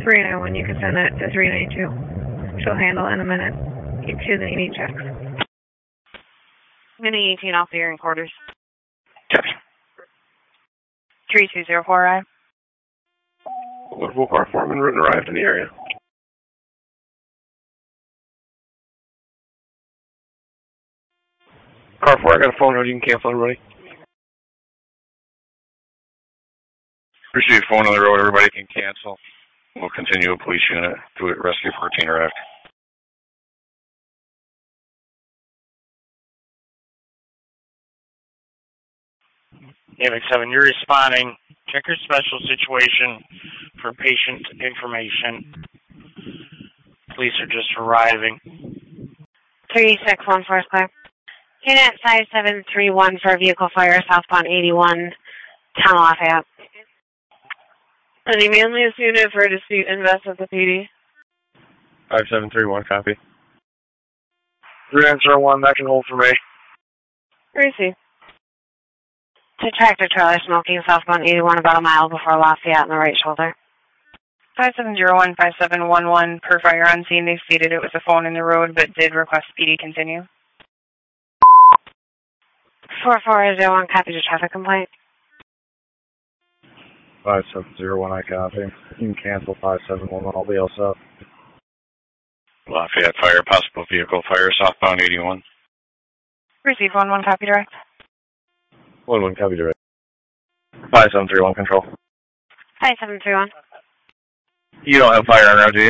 391, you can send that to 392. She'll handle it in a minute. She's an ED checks. Mini 18 off the hearing quarters. Copy. 3204 arrive. Local car foreman written arrived in the area. Car 4, I got a phone node. You can cancel everybody. Received phone on the road. Everybody can cancel. We'll continue a police unit to it. Rescue 14 arrived. AVIC 7, you're responding. Check your special situation for patient information. Police are just arriving. 3614 clear. Unit 5731 for vehicle fire southbound 81, Town Lafayette. Any manliest unit for a dispute invest with the PD. 5731, copy. 3901, that can hold for me. Receive. To tractor trailer smoking southbound 81 about a mile before Lafayette on the right shoulder. 5701, 5711 per fire on scene. They stated it was a phone in the road, but did request PD continue. 4401, copy to traffic complaint. 5701, I copy. You can cancel 5711, I'll be all set. Lafayette Fire, possible vehicle fire, southbound 81. Receive 11, copy direct. 11, copy direct. 5731, control. 5731. You don't have fire on route, do you?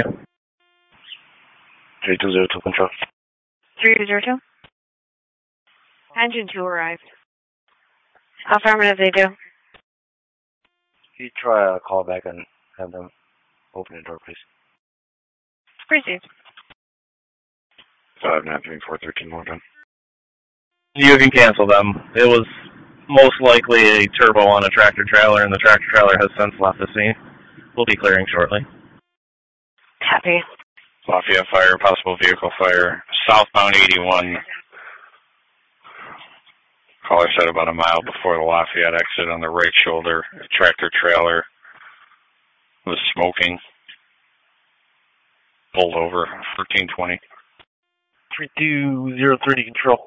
3202, control. 3202. Engine 2 arrived. Affirmative, they do. Can you try a call back and have them open the door, please? Received. 593413, more done. You can cancel them. It was most likely a turbo on a tractor trailer, and the tractor trailer has since left the scene. We'll be clearing shortly. Copy. Lafayette Fire, possible vehicle fire, southbound 81. Caller said about a mile before the Lafayette exit on the right shoulder. A tractor trailer was smoking. Pulled over, 1320. 3203 control.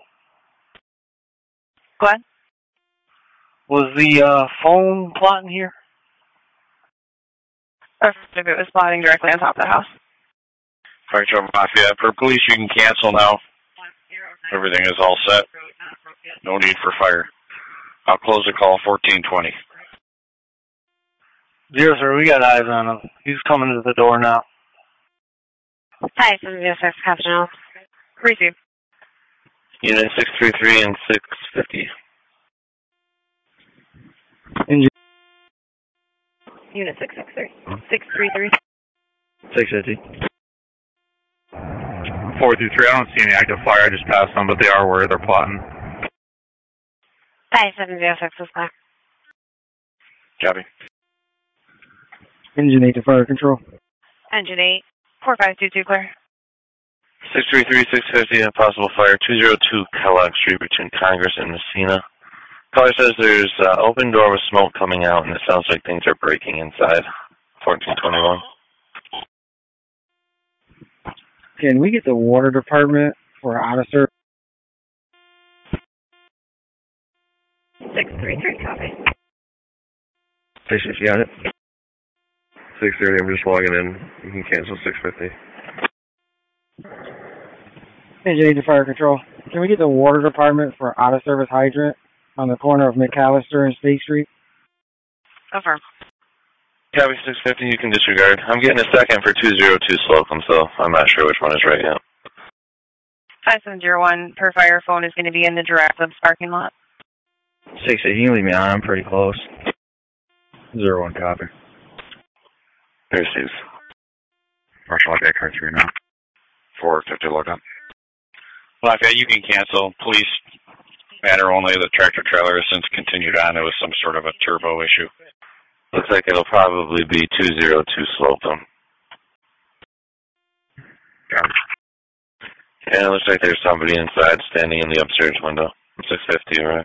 Go ahead. Was the phone plotting here? Affirmative, it was plotting directly on top of the house. Fire truck Lafayette. For police, you can cancel now. Everything is all set. No need for fire. I'll close the call, 1420. 0, sir, we got eyes on him. He's coming to the door now. 5706, Captain. Receive. Unit 633 and 650. Unit 663. 633. 650. 423, I don't see any active fire. I just passed them, but they are where they're plotting. 5706 is clear. Copy. Engine 8 to fire control. Engine 8. 4522 clear. 633, 650, a possible fire, 202 Kellogg Street between Congress and Messina. Caller says there's open door with smoke coming out, and it sounds like things are breaking inside. 1421. Can we get the water department for out of service? 633, copy. 650 on it. 630, I'm just logging in. You can cancel 650. Engine 8 to fire control. Can we get the water department for out of service hydrant on the corner of McAllister and State Street? Affirm. Copy 650, you can disregard. I'm getting a second for 202 Slocum, so I'm not sure which one is right yet. 5701 per fire phone is going to be in the Giraffe Labs parking lot. 680, you can leave me on. I'm pretty close. 01, copy. There's Steve. Marshall, Lafayette, car 3 now. 450, log up. Lafayette, you can cancel. Police matter only. The tractor trailer has since continued on. It was some sort of a turbo issue. Looks like it'll probably be 202 Slocum. Yeah, it looks like there's somebody inside standing in the upstairs window. 650, right?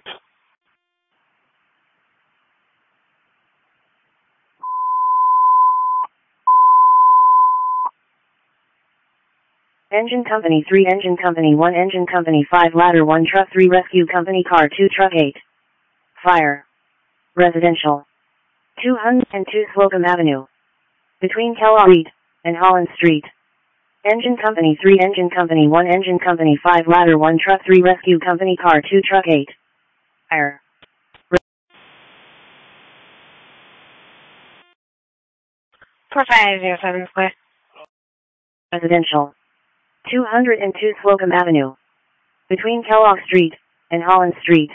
Engine Company 3, Engine Company 1, Engine Company 5, Ladder 1, Truck 3, Rescue Company Car 2, Truck 8. Fire. Residential. 202 Slocum Avenue. Between Kellogg Street and Holland Street. Engine Company 3, Engine Company 1, Engine Company 5, Ladder 1, Truck 3, Rescue Company Car 2, Truck 8. Fire. 4507 clear. Residential. 202 Slocum Avenue. Between Kellogg Street and Holland Street.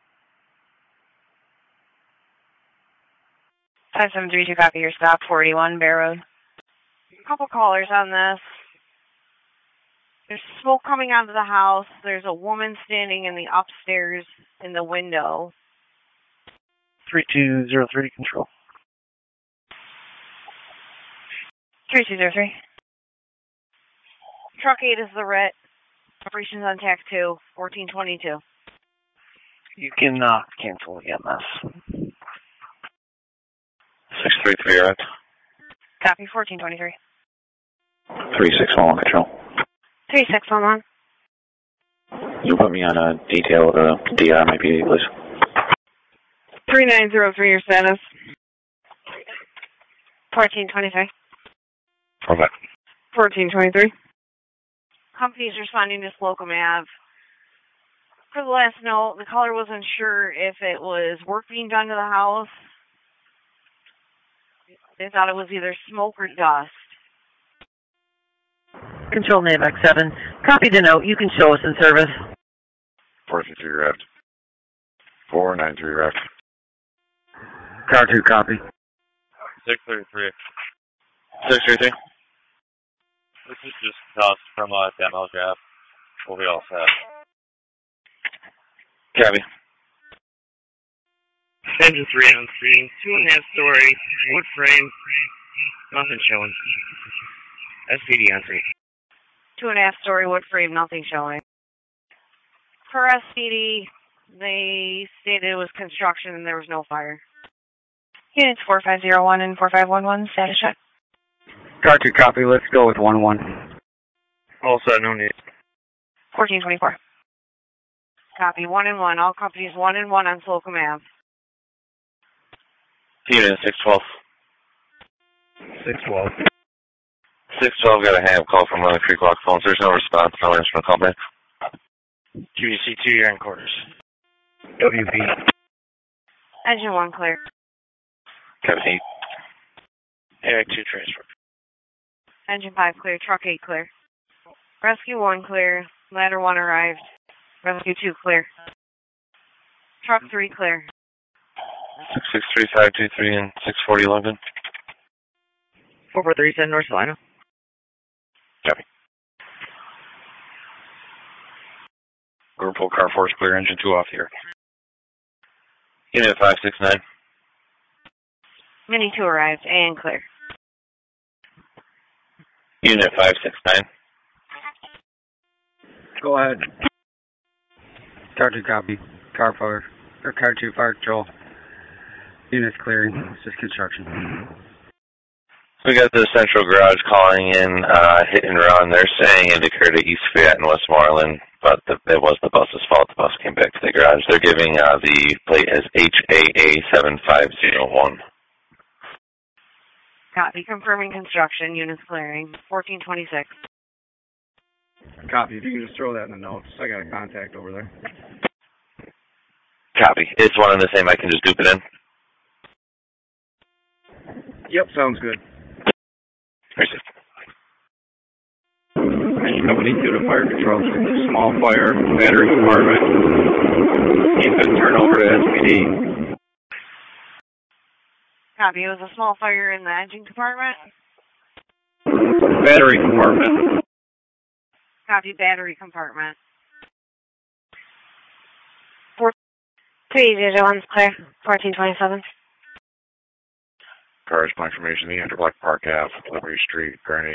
5732, copy your stop, 481 Bear Road. A couple callers on this. There's smoke coming out of the house. There's a woman standing in the upstairs in the window. 3203 control. 3203. Truck 8 is the RIT. Operations on TAC 2, 1422. You can cancel the EMS. 633, right? Copy, 1423. 3611 control. 3611. You put me on a detail of the DR, might be, please. 3903, your status. 1423. Okay. 1423. Company's responding to Slocum Ave. For the last note, the caller wasn't sure if it was work being done to the house. They thought it was either smoke or dust. Control NAVAC 7. Copy the note. You can show us in service. 453 revved. 493 revved. Car 2, copy. 633. 633. This is just us from a demo job. We'll be all set. Copy. Engine 3 on screen, 2.5-story, wood frame, nothing showing. SPD on screen. 2.5-story wood frame, nothing showing. For SPD, they stated it was construction and there was no fire. Units 4501 and 4511, status check. Car 2, copy. Let's go with 1-1. All set, no need. 1424. Copy, 1 and 1. All companies 1 and 1 on Slocum Ave. Unit 612. 612. 612 got a ham call from one of the Creek Walk phones. There's no response. No instrument call back. QVC2, you're in quarters. WB. Engine 1 clear. Copy. AVAC 2 transfer. Engine 5 clear. Truck 8 clear. Rescue 1 clear. Ladder 1 arrived. Rescue 2 clear. Truck 3 clear. 663-523 and 640 London. 443, send North Salina. Copy. Liverpool car 4 is clear. Engine 2 off the air. Unit 569. Mini 2 arrived. and clear. Unit 569. Go ahead. Car 2, copy. Car 4, or Car 2, fire control. Unit's clearing. It's just construction. We got the Central Garage calling in, hit and run. They're saying it occurred at East Fayette and Westmoreland, but it was the bus's fault. The bus came back to the garage. They're giving the plate as HAA7501. Copy. Confirming construction. Units clearing. 1426. Copy. If you can just throw that in the notes. I got a contact over there. Copy. It's one and the same. I can just dupe it in. Yep, sounds good. Received. Company 2 to fire control. Small fire, battery compartment. Keep it turn over to SPD. Copy. It was a small fire in the engine compartment. Battery compartment. Copy. Battery compartment. 301's clear. 1427. Cars, my information, the Interblock Park Ave, Liberty Street, Gurney.